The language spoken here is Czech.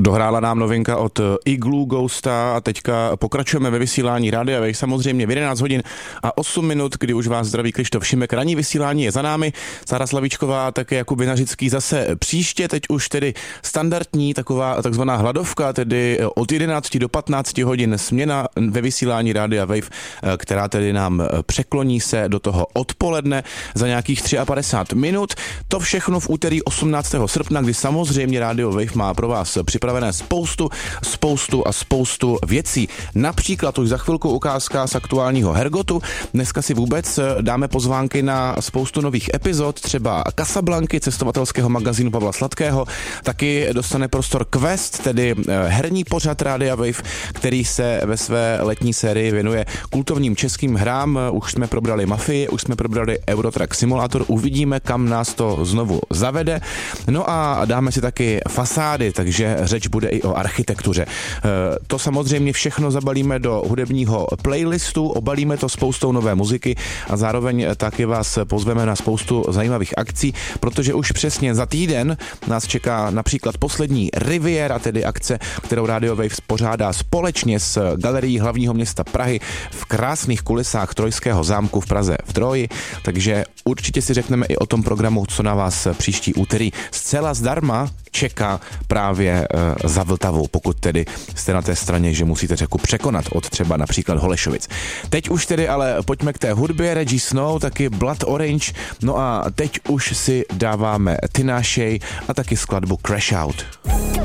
Dohrála nám novinka od Igloo Ghosta a teďka pokračujeme ve vysílání Rádia Wave, samozřejmě v 11 hodin a 8 minut, kdy už vás zdraví Krištof Šimek. Ranní vysílání je za námi, Sára Slavíčková, také Jakub Vinařický zase příště, teď už tedy standardní taková takzvaná hladovka, tedy od 11 do 15 hodin směna ve vysílání Rádia Wave, která tedy nám překloní se do toho odpoledne za nějakých 53 minut. To všechno v úterý 18. srpna, kdy samozřejmě Radio Wave má pro vás připravené spoustu věcí. Například už za chvilku ukázka z aktuálního Hergotu. Dneska si vůbec dáme pozvánky na spoustu nových epizod, třeba Casablanky, cestovatelského magazínu Pavla Sladkého. Taky dostane prostor Quest, tedy herní pořad Rádia Wave, který se ve své letní sérii věnuje kultovním českým hrám. Už jsme probrali Mafii, už jsme probrali Eurotrack Simulator. Uvidíme, kam nás to znovu zavede. No a dáme si taky fasády, takže řeč bude i o architektuře. To samozřejmě všechno zabalíme do hudebního playlistu, obalíme to spoustou nové muziky a zároveň taky vás pozveme na spoustu zajímavých akcí, protože už přesně za týden nás čeká například poslední Riviera, tedy akce, kterou Radio Wave pořádá společně s Galerií hlavního města Prahy v krásných kulisách Trojského zámku v Praze v Troji, takže určitě si řekneme i o tom programu, co na vás příští úterý zcela zdarma čeká právě za Vltavou, pokud tedy jste na té straně, že musíte řeku překonat od třeba například Holešovic. Teď už tedy ale pojďme k té hudbě, Reggie Snow, taky Blood Orange, no a teď už si dáváme Tinashe a taky skladbu Crash Out.